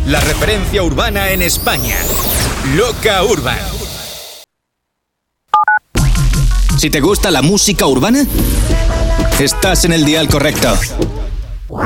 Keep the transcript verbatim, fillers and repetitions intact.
la referencia urbana en España. Loca Urban. Si te gusta la música urbana, estás en el dial correcto.